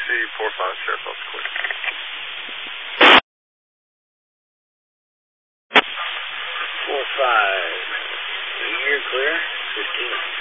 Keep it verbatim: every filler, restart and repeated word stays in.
C four five, Sheriff House Clear. four five, you're clear, fifteen.